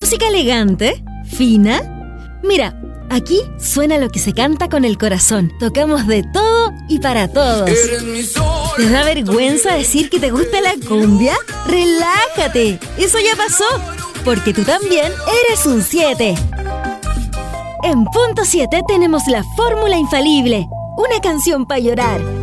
Música elegante, fina. Mira, aquí suena lo que se canta con el corazón. Tocamos de todo y para todos. ¿Te da vergüenza decir que te gusta la cumbia? ¡Relájate! Eso ya pasó, porque tú también eres un 7. En Punto 7 tenemos la fórmula infalible. Una canción para llorar.